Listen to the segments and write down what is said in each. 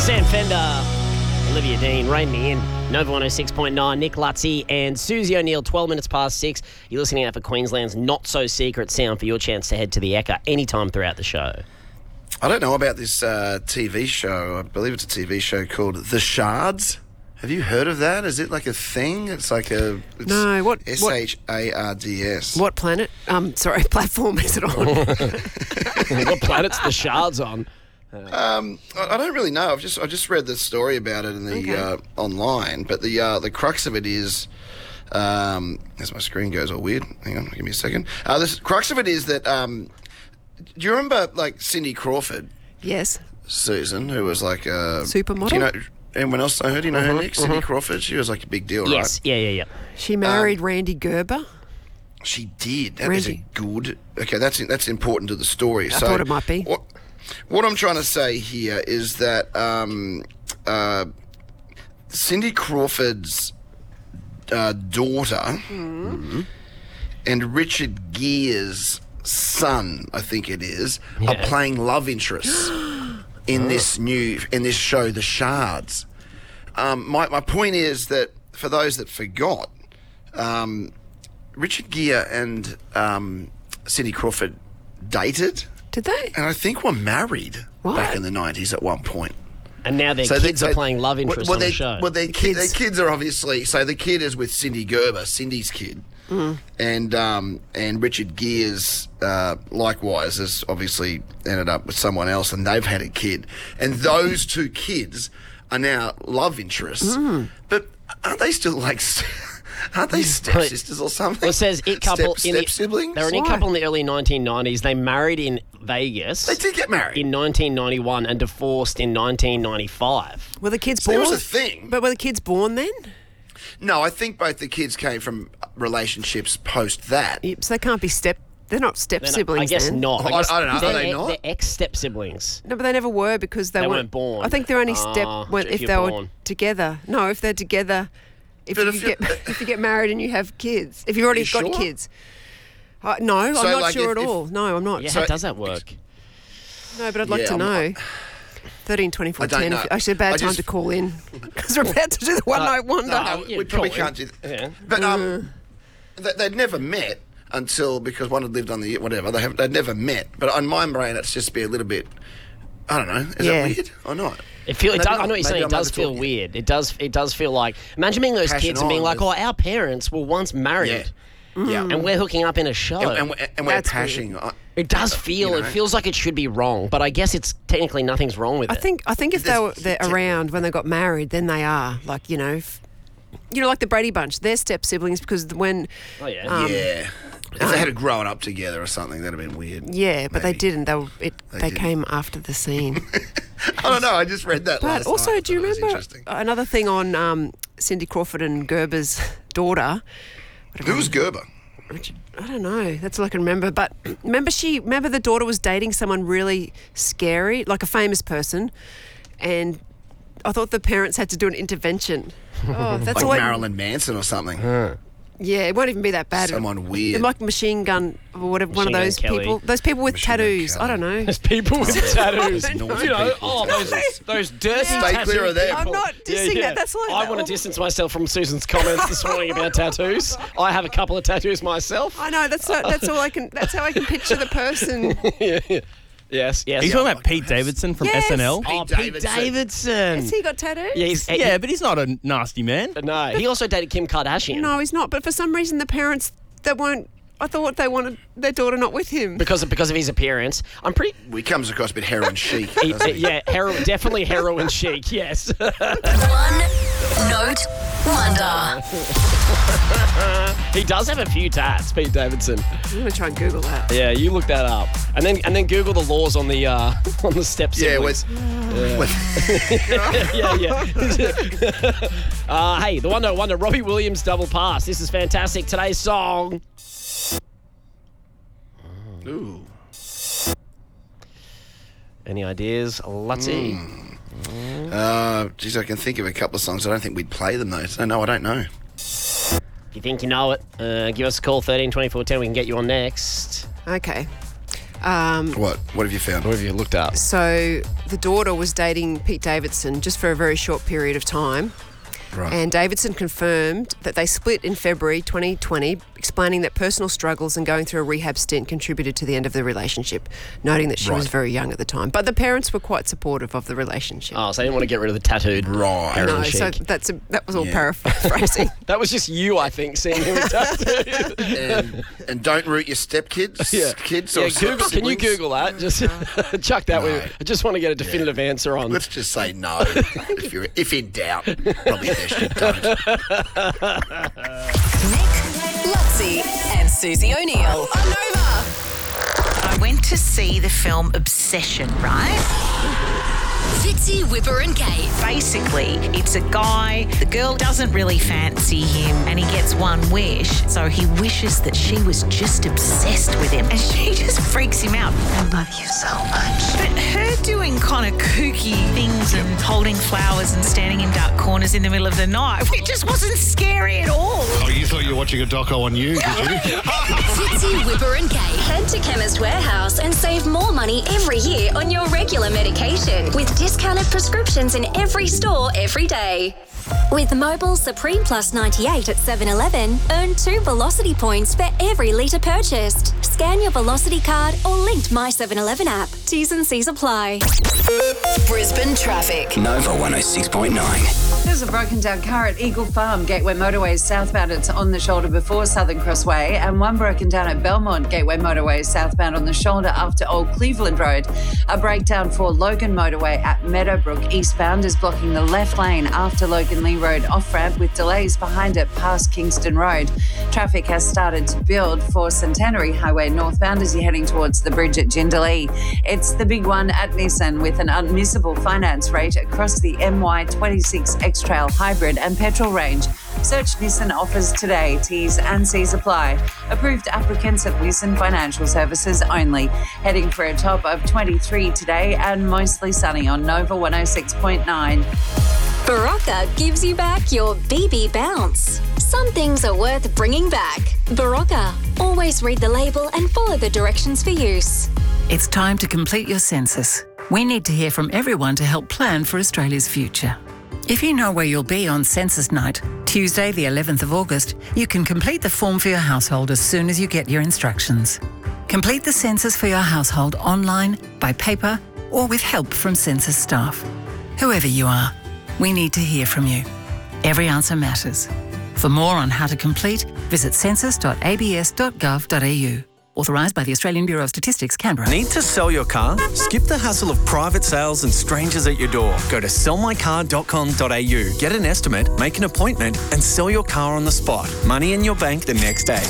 Sam Fender, Olivia Dean, Rein Me In, Nova 106.9, Nick Lutzy and Susie O'Neill, 12 minutes past 6. You're listening out for Queensland's not-so-secret sound for your chance to head to the Ekka anytime throughout the show. I don't know about this TV show. I believe it's a TV show called The Shards. Have you heard of that? Is it like a thing? It's like a... No, what... SHARDS. What platform is it on? What planet's the Shards on? I don't really know. I just read the story about it in the online, but the crux of it is, as my screen goes all weird. Hang on, give me a second. The crux of it is that, do you remember like Cindy Crawford? Yes. Susan, who was like a supermodel. Do you know anyone else know her? Do you know her, Nick? Cindy Crawford. She was like a big deal, yes. right? Yeah. She married Randy Gerber. She did. That is a good. Okay, that's important to the story. I thought it might be. What I'm trying to say here is that Cindy Crawford's daughter and Richard Gere's son, I think it is, are playing love interests in this show, The Shards. My point is that for those that forgot, Richard Gere and Cindy Crawford dated. Did they? And I think were married back in the 90s at one point. And now their kids are playing love interest on the show. Well, their kids are obviously... So the kid is with Cindy Gerber, Cindy's kid. And Richard Gere's, likewise, has obviously ended up with someone else and they've had a kid. And those two kids are now love interests. But aren't they still like... Aren't they stepsisters or something? Well, it says it couple step-siblings? They were an it couple in the early 1990s. They married in Vegas. They did get married. In 1991 and divorced in 1995. Were the kids born? It was a thing. But were the kids born then? No, I think both the kids came from relationships post that. So they can't be they're not step-siblings I guess then. not. I don't know. Are they not? They're ex-step-siblings. No, but they never were because they weren't born. I think they're only if they were together. No, if they're together... If you get married and you have kids, if you've already got kids. No, I'm not sure at all. No, I'm not. Yeah, how does that work? No, but I'd like to know. 13, 24, 10. Actually, a bad time to call in because we're about to do the One Night Wonder. No, we probably can't do that. Yeah. But they'd never met until, because one had lived on the, whatever, they'd never met. But on my brain, it's just be a little bit, I don't know, is that weird or not? I know what you're saying. It does feel weird. It does feel like, imagine being those kids and being like, oh, our parents were once married. Yeah. And we're hooking up in a show. And we're pashing. It does feel, it feels like it should be wrong, but I guess it's technically nothing's wrong with it. I think if they're around when they got married, then they are. Like, like the Brady Bunch, they're step-siblings because when... Oh, yeah. If they had grown up together or something, that'd have been weird. Yeah, but they didn't. They came after the scene. I don't know. I just read that last night. Also, do you remember another thing on Cindy Crawford and Gerber's daughter? Who was Gerber? I don't know. That's all I can remember. But remember the daughter was dating someone really scary, like a famous person, and I thought the parents had to do an intervention. Oh, that's like Marilyn Manson or something. Yeah, it won't even be that bad. Someone weird. Like Machine Gun or whatever, one of those people. Those people with tattoos. I don't know. There's people with tattoos. Those dirty tattoos. Stay clear of them. I'm not dissing that. That's like I want to distance myself from Susan's comments this morning about tattoos. I have a couple of tattoos myself. I know. That's all I can. That's how I can picture the person. Yeah. Yes. Are you talking about Pete Davidson from SNL? Pete Davidson. Has he got tattoos? Yeah, but he's not a nasty man. No, he also dated Kim Kardashian. No, he's not. But for some reason, the parents I thought they wanted their daughter not with him because of his appearance. He comes across a bit heroin chic. Yeah, definitely heroin chic. Yes. One Note Wonder. He does have a few tats, Pete Davidson. I'm gonna try and Google that. Yeah, you look that up, and then Google the laws on the step siblings. Hey, the One Note Wonder, Robbie Williams double pass. This is fantastic. Today's song. Ooh. Any ideas, Lutzy? Geez, I can think of a couple of songs. I don't think we'd play them though. So no, I don't know. If you think you know it, give us a call, 13 24 10. We can get you on next. Okay. What have you found? What have you looked up? So the daughter was dating Pete Davidson just for a very short period of time. Right. And Davidson confirmed that they split in February 2020, explaining that personal struggles and going through a rehab stint contributed to the end of the relationship, noting that she was very young at the time. But the parents were quite supportive of the relationship. Oh, so they didn't want to get rid of the tattooed heroin No, so chick. that was all paraphrasing. That was just you, I think, seeing him with tattooed. and don't root your stepkids. Kids or Google, can you siblings? Google that? Just chuck that with. I just want to get a definitive answer on. Let's just say no. if in doubt, probably best you don't. Nick, Lutzi, and Susie O'Neill on Nova. I went to see the film Obsession, right? Fitzy, Whipper and Kate. Basically, it's a guy, the girl doesn't really fancy him, and he gets one wish, so he wishes that she was just obsessed with him, and she just freaks him out. I love you so much. But her doing kind of kooky things and holding flowers and standing in dark corners in the middle of the night, it just wasn't scary at all. Oh, you thought you were watching a doco on you, did you? Fitzy, Whipper and Kate. Head to Chemist Warehouse and save more money every year on your regular medication with discounted prescriptions in every store every day. With Mobile Supreme Plus 98 at 7-Eleven, earn 2 Velocity points for every litre purchased. Scan your Velocity card or linked My 7-Eleven app. T's and C's apply. Brisbane traffic. Nova 106.9. There's a broken down car at Eagle Farm, Gateway Motorways southbound. It's on the shoulder before Southern Crossway, and one broken down at Belmont, Gateway Motorways southbound on the shoulder after Old Cleveland Road. A breakdown for Logan Motorway at Meadowbrook eastbound is blocking the left lane after Logan Lee Road off-ramp with delays behind it past Kingston Road. Traffic has started to build for Centenary Highway northbound as you're heading towards the bridge at Jindalee. It's the big one at Nissan with an unmissable finance rate across the MY26 X-Trail Hybrid and petrol range. Search Nissan offers today. T's and C's apply. Approved applicants at Nissan Financial Services only. Heading for a top of 23 today and mostly sunny on Nova 106.9. Barocca gives you back your BB bounce. Some things are worth bringing back. Barocca. Always read the label and follow the directions for use. It's time to complete your census. We need to hear from everyone to help plan for Australia's future. If you know where you'll be on Census Night, Tuesday the 11th of August, you can complete the form for your household as soon as you get your instructions. Complete the census for your household online, by paper, or with help from census staff. Whoever you are, we need to hear from you. Every answer matters. For more on how to complete, visit census.abs.gov.au. Authorised by the Australian Bureau of Statistics, Canberra. Need to sell your car? Skip the hassle of private sales and strangers at your door. Go to sellmycar.com.au. Get an estimate, make an appointment, and sell your car on the spot. Money in your bank the next day.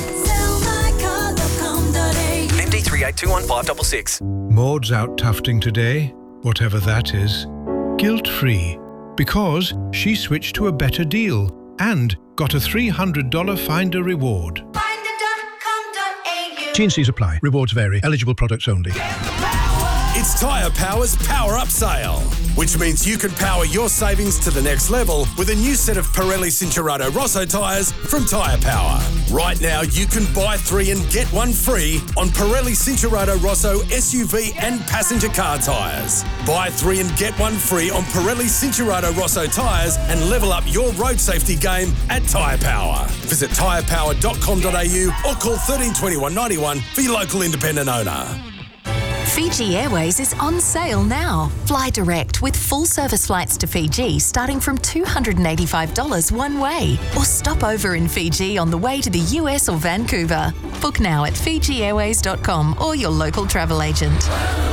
MD 3821 Maud's out tufting today, whatever that is, guilt-free, because she switched to a better deal and got a $300 Finder reward. T&Cs apply. Rewards vary. Eligible products only. It's Tyre Power's Power Up Sale, which means you can power your savings to the next level with a new set of Pirelli Cincherato Rosso tyres from Tyre Power. Right now, you can buy 3 and get 1 free on Pirelli Cincherato Rosso SUV and passenger car tyres. Buy 3 and get 1 free on Pirelli Cincherato Rosso tyres and level up your road safety game at Tyre Power. Visit tyrepower.com.au or call 13 21 91 for your local independent owner. Fiji Airways is on sale now. Fly direct with full service flights to Fiji starting from $285 one way. Or stop over in Fiji on the way to the US or Vancouver. Book now at FijiAirways.com or your local travel agent.